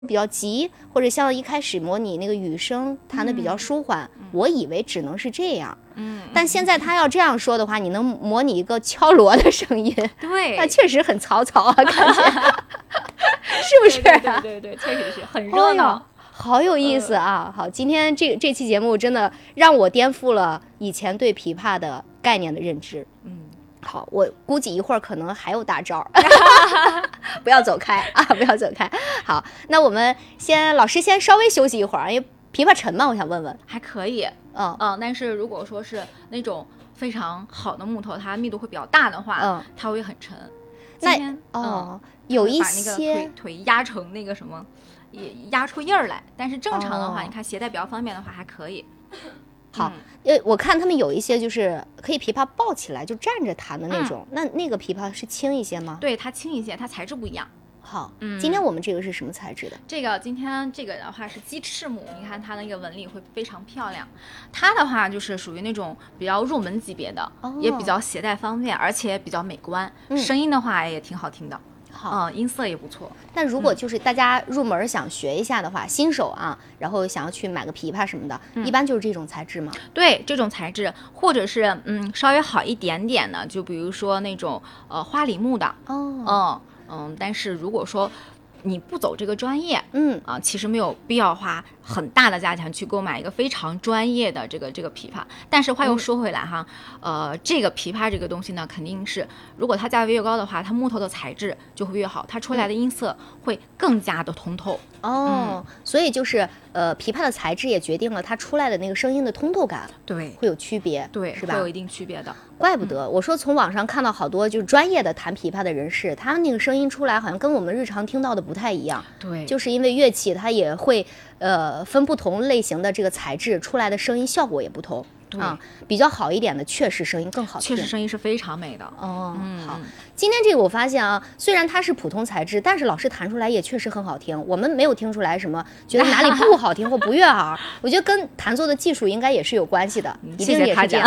比较急，或者像一开始模拟那个雨声弹的比较舒缓，我以为只能是这样。但现在他要这样说的话，你能模拟一个敲锣的声音， 对， 那确实很嘈杂啊，感觉是不是？ 对，确实是很热闹。 好有意思啊！好，今天这期节目真的让我颠覆了以前对琵琶的概念的认知。好，我估计一会儿可能还有大招不要走开啊，不要走开。好，那我们老师先稍微休息一会儿，因为琵琶沉嘛，我想问问。 还可以，但是如果说是那种非常好的木头，它密度会比较大的话，它会很沉。 那有一些把那个腿压成那个什么，也压出印儿来。但是正常的话，你看携带比较方便的话还可以。 好，我看他们有一些就是可以琵琶抱起来就站着弹的那种，那个琵琶是轻一些吗？ 对，它轻一些，它材质不一样。 好，今天我们这个是什么材质的？ 今天这个的话是鸡翅木，你看它那个纹理会非常漂亮。它的话就是属于那种比较入门级别的，也比较携带方便，而且比较美观。声音的话也挺好听的。好，音色也不错。 那如果就是大家入门想学一下的话，新手啊，然后想要去买个琵琶什么的，一般就是这种材质吗？ 对，这种材质，或者是稍微好一点点的，就比如说那种花梨木的。但是如果说你不走这个专业，其实没有必要花很大的价钱去购买一个非常专业的这个琵琶。但是话又说回来哈，这个琵琶这个东西呢，肯定是如果它价位越高的话，它木头的材质就会越好，它出来的音色会更加的通透。 所以就是琵琶的材质也决定了它出来的那个声音的通透感， 对， 会有区别， 对， 是吧？ 会有一定区别的。 怪不得我说从网上看到好多就是专业的弹琵琶的人士，他们那个声音出来好像跟我们日常听到的不太一样。 对， 就是因为乐器它也会分不同类型的这个材质出来的声音效果也不同。比较好一点的确实声音更好听， 确实声音是非常美的。 好，今天这个我发现啊，虽然它是普通材质，但是老师弹出来也确实很好听。我们没有听出来什么觉得哪里不好听或不悦耳，我觉得跟弹奏的技术应该也是有关系的，一定也是这样。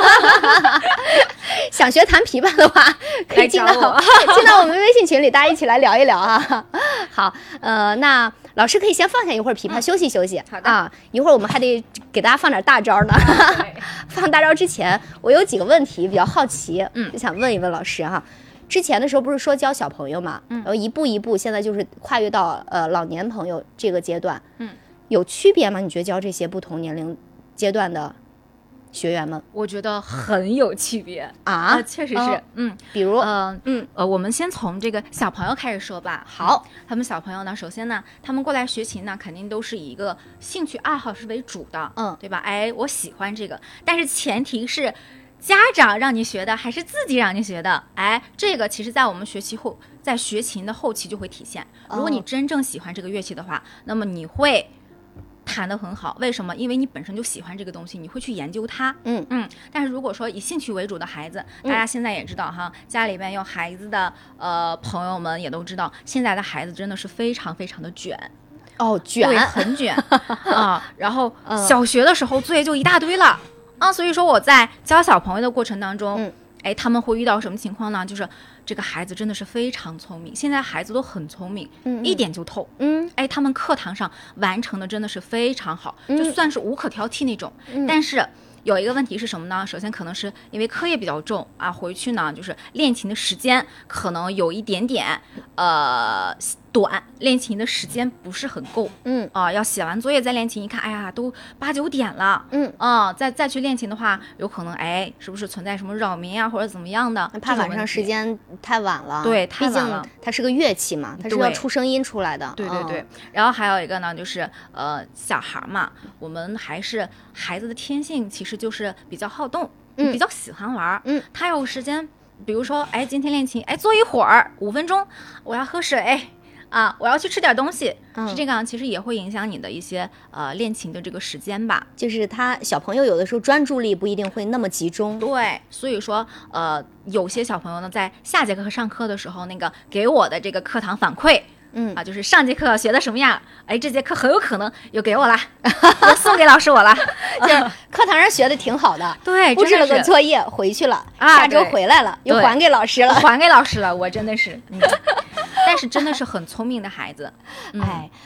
想学弹琵琶的话，可以进到我们微信群里，大家一起来聊一聊啊。好，那老师可以先放下一会儿琵琶，休息休息。 好的啊， 一会儿我们还得给大家放点大招呢。放大招之前，我有几个问题比较好奇，就想问一问老师哈。之前的时候不是说教小朋友嘛，然后一步一步，现在就是跨越到老年朋友这个阶段，有区别吗？你觉得教这些不同年龄阶段的学员们？ 我觉得很有区别啊， 确实是， 比如， 我们先从这个小朋友开始说吧。 好， 他们小朋友呢，首先呢，他们过来学琴呢，肯定都是以一个兴趣爱好是为主的，对吧？我喜欢这个，但是前提是家长让你学的还是自己让你学的？这个其实在我们在学琴的后期就会体现。如果你真正喜欢这个乐器的话，那么你会弹得很好。为什么？因为你本身就喜欢这个东西，你会去研究它。但是如果说以兴趣为主的孩子，大家现在也知道哈，家里边有孩子的朋友们也都知道，现在的孩子真的是非常非常的卷。 卷， 对，很卷然后小学的时候作业就一大堆了所以说我在教小朋友的过程当中，他们会遇到什么情况呢？就是这个孩子真的是非常聪明，现在孩子都很聪明，一点就透。他们课堂上完成的真的是非常好，就算是无可挑剔那种。但是有一个问题是什么呢？首先可能是因为课业比较重回去呢就是练琴的时间可能有一点点短，练琴的时间不是很够。要写完作业再练琴，一看，哎呀，都8、9点了。再去练琴的话，有可能是不是存在什么扰民或者怎么样的？ 怕晚上时间太晚了。 对，太晚了。 毕竟它是个乐器嘛，它是要出声音出来的。 对。然后还有一个呢，就是小孩嘛，我们还是孩子的天性，其实就是比较好动，比较喜欢玩。他有时间，比如说，今天练琴，坐一会儿5分钟，我要喝水。我要去吃点东西，是这个，其实也会影响你的一些练琴的这个时间吧。 就是小朋友有的时候专注力不一定会那么集中。 对，所以说有些小朋友呢，在下节课上课的时候，那个给我的这个课堂反馈。就是上节课学的什么样，这节课很有可能又给我了，又送给老师我了， 就是课堂上学的挺好的， 对， 布置了个作业回去了，下周回来了又还给老师了， 还给老师了，我真的是，但是真的是很聪明的孩子，